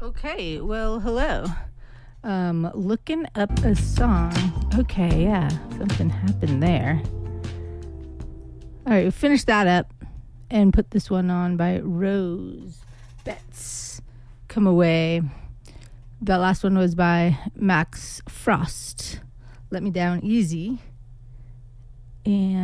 Okay, well, hello. Looking up a song. Okay, yeah, something happened there. All right, we finished that up and put this one on by Rose Betts. Come Away. That last one was by Max Frost. Let Me Down Easy. And